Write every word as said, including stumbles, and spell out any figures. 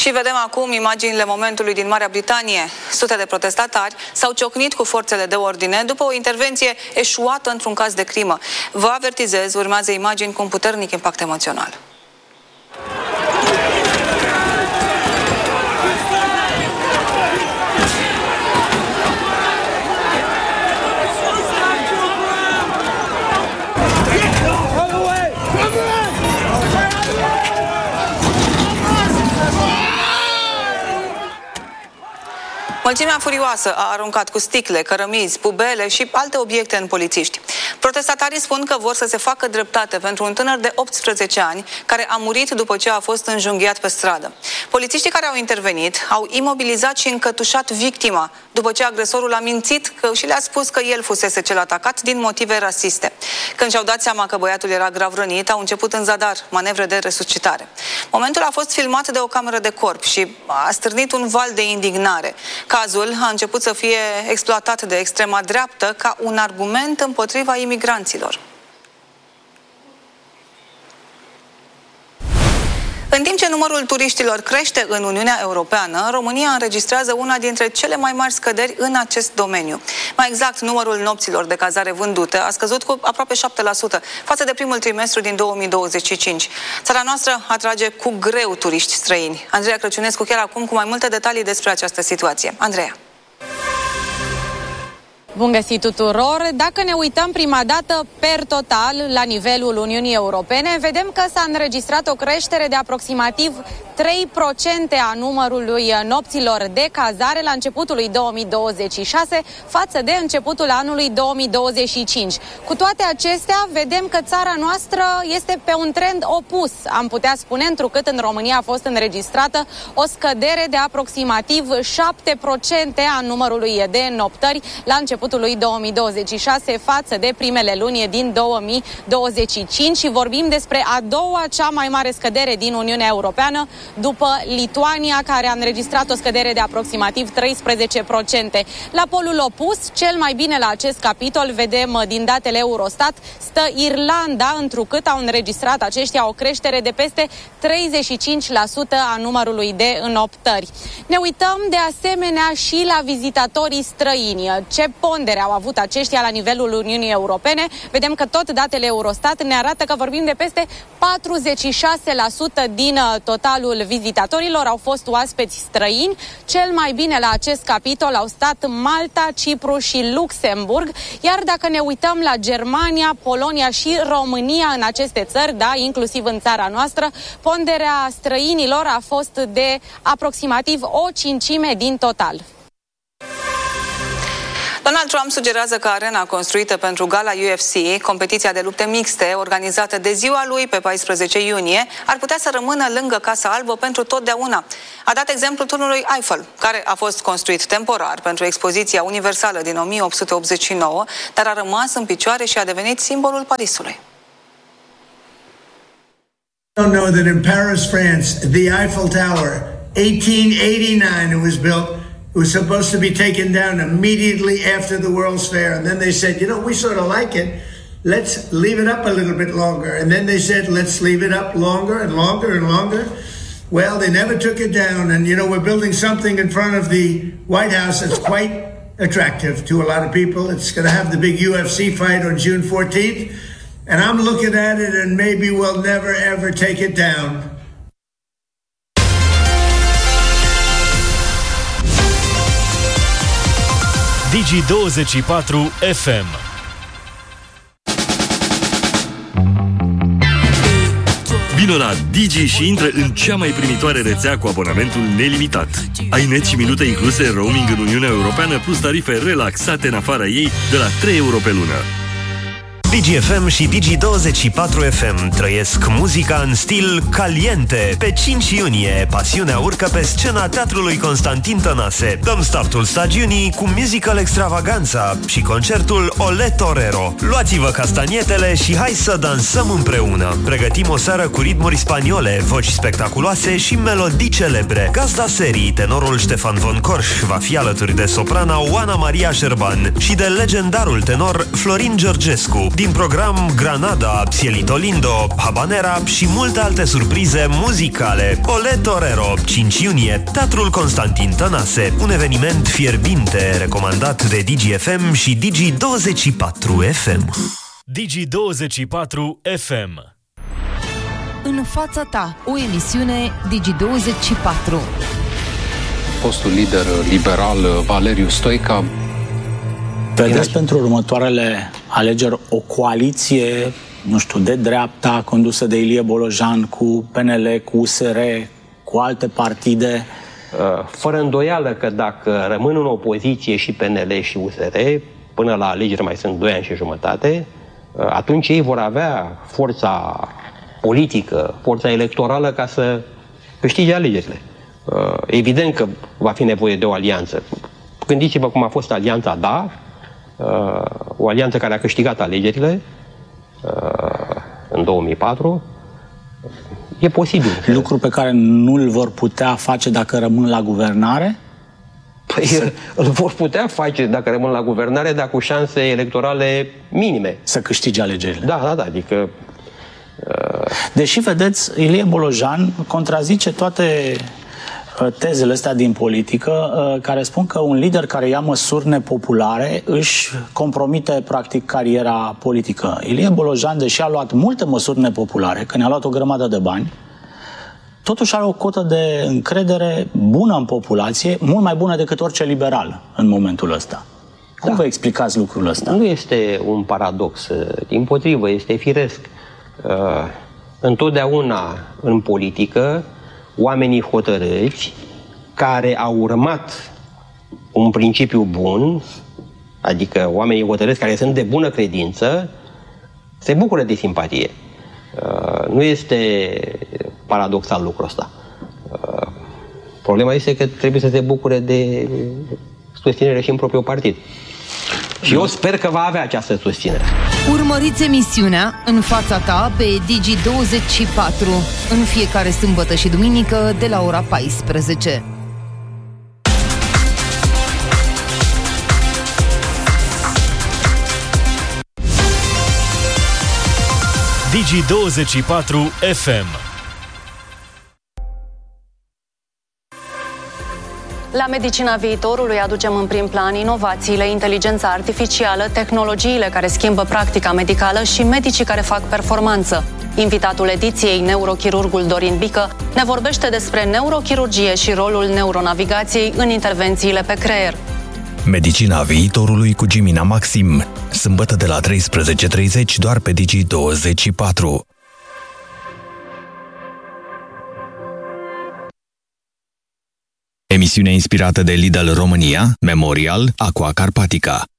Și vedem acum imaginile momentului din Marea Britanie. Sute de protestatari s-au ciocnit cu forțele de ordine după o intervenție eșuată într-un caz de crimă. Vă avertizez, urmează imagini cu un puternic impact emoțional. Mulțimea furioasă a aruncat cu sticle, cărămizi, pubele și alte obiecte în polițiști. Protestatarii spun că vor să se facă dreptate pentru un tânăr de optsprezece ani care a murit după ce a fost înjunghiat pe stradă. Polițiștii care au intervenit au imobilizat și încătușat victima după ce agresorul a mințit că și le-a spus că el fusese cel atacat din motive rasiste. Când și-au dat seama că băiatul era grav rănit, au început în zadar manevre de resuscitare. Momentul a fost filmat de o cameră de corp și a stârnit un val de indignare. Cazul a început să fie exploatat de extrema dreaptă ca un argument împotriva imigranților. În timp ce numărul turiștilor crește în Uniunea Europeană, România înregistrează una dintre cele mai mari scăderi în acest domeniu. Mai exact, numărul nopților de cazare vândute a scăzut cu aproape șapte la sută față de primul trimestru din două mii douăzeci și cinci. Țara noastră atrage cu greu turiști străini. Andreea Crăciunescu chiar acum cu mai multe detalii despre această situație. Andreea. Bun găsit tuturor! Dacă ne uităm prima dată per total la nivelul Uniunii Europene, vedem că s-a înregistrat o creștere de aproximativ trei la sută a numărului nopților de cazare la începutul lui două mii douăzeci și șase față de începutul anului două mii douăzeci și cinci. Cu toate acestea, vedem că țara noastră este pe un trend opus, am putea spune, întrucât în România a fost înregistrată o scădere de aproximativ șapte la sută a numărului de înoptări la începutul lui două mii douăzeci și șase față de primele luni din două mii douăzeci și cinci și vorbim despre a doua cea mai mare scădere din Uniunea Europeană, după Lituania, care a înregistrat o scădere de aproximativ treisprezece la sută. La polul opus, cel mai bine la acest capitol, vedem din datele Eurostat, stă Irlanda, întrucât au înregistrat aceștia o creștere de peste treizeci și cinci la sută a numărului de înoptări. Ne uităm de asemenea și la vizitatorii străini. Ce pondere au avut aceștia la nivelul Uniunii Europene? Vedem că tot datele Eurostat ne arată că vorbim de peste patruzeci și șase la sută din totalul vizitatorilor au fost oaspeți străini. Cel mai bine la acest capitol au stat Malta, Cipru și Luxemburg, iar dacă ne uităm la Germania, Polonia și România, în aceste țări, da, inclusiv în țara noastră, ponderea străinilor a fost de aproximativ o cincime din total. Donald Trump sugerează că arena construită pentru gala U F C, competiția de lupte mixte organizată de ziua lui pe paisprezece iunie, ar putea să rămână lângă Casa Albă pentru totdeauna. A dat exemplu turnului Eiffel, care a fost construit temporar pentru expoziția universală din o mie opt sute optzeci și nouă, dar a rămas în picioare și a devenit simbolul Parisului. I don't know that in Paris, France, the Eiffel Tower, eighteen eighty-nine it was built. It was supposed to be taken down immediately after the World's Fair. And then they said, you know, we sort of like it. Let's leave it up a little bit longer. And then they said, let's leave it up longer and longer and longer. Well, they never took it down. And, you know, we're building something in front of the White House that's quite attractive to a lot of people. It's going to have the big U F C fight on June fourteenth. And I'm looking at it and maybe we'll never, ever take it down. Digi douăzeci și patru F M. Vino la Digi și intră în cea mai primitoare rețea cu abonamentul nelimitat. Ai net și minute incluse roaming în Uniunea Europeană plus tarife relaxate în afara ei de la trei euro pe lună. Digi F M și Digi douăzeci și patru F M trăiesc muzica în stil caliente. Pe cinci iunie, pasiunea urcă pe scena Teatrului Constantin Tănase. Dăm startul stagiunii cu musical extravaganța și concertul Ole Torero. Luați-vă castanietele și hai să dansăm împreună. Pregătim o seară cu ritmuri spaniole, voci spectaculoase și melodii celebre. Gazda serii, tenorul Ștefan von Korsch, va fi alături de soprana Oana Maria Șerban și de legendarul tenor Florin Georgescu. Din program Granada, Cielito Lindo, Habanera și multe alte surprize muzicale. Ole Torero, cinci iunie, Teatrul Constantin Tănase. Un eveniment fierbinte recomandat de Digi F M și Digi douăzeci și patru F M. Digi douăzeci și patru F M. În fața ta, o emisiune Digi douăzeci și patru. Fostul lider liberal Valeriu Stoica. Vedeți pentru următoarele alegeri o coaliție, nu știu, de dreapta, condusă de Ilie Bolojan, cu P N L, cu U S R, cu alte partide? Fără îndoială că dacă rămân în opoziție și P N L și U S R, până la alegeri mai sunt doi ani și jumătate, atunci ei vor avea forța politică, forța electorală ca să câștige alegerile. Evident că va fi nevoie de o alianță. Gândiți-vă cum a fost alianța Da, o alianță care a câștigat alegerile în două mii patru. E posibil. Lucru pe care nu îl vor putea face dacă rămân la guvernare? Păi îl vor putea face dacă rămân la guvernare, dar cu șanse electorale minime. Să câștige alegerile. Da, da, da, adică... Deși, vedeți, Ilie Bolojan contrazice toate tezele astea din politică care spun că un lider care ia măsuri nepopulare își compromite practic cariera politică. Ilie Bolojan, deși a luat multe măsuri nepopulare, că ne-a luat o grămadă de bani, totuși are o cotă de încredere bună în populație, mult mai bună decât orice liberal în momentul ăsta. Cum da. vă explicați lucrul ăsta? Nu este un paradox, dimpotrivă, este firesc. Uh, întotdeauna în politică, oamenii hotărâți care au urmat un principiu bun, adică oamenii hotărâți care sunt de bună credință, se bucură de simpatie. Uh, nu este paradoxal lucrul ăsta. Uh, problema este că trebuie să se bucure de susținere și în propriul partid. Și eu sper că va avea această susținere. Urmăriți emisiunea În fața ta pe Digi douăzeci și patru în fiecare sâmbătă și duminică de la ora paisprezece. Digi douăzeci și patru F M. La Medicina Viitorului aducem în prim plan inovațiile, inteligența artificială, tehnologiile care schimbă practica medicală și medicii care fac performanță. Invitatul ediției, neurochirurgul Dorin Bică, ne vorbește despre neurochirurgie și rolul neuronavigației în intervențiile pe creier. Medicina Viitorului cu Gimina Maxim, sâmbătă de la treisprezece treizeci doar pe Digi douăzeci și patru. Emisiune inspirată de Lidl România, Memorial, Aqua Carpatica.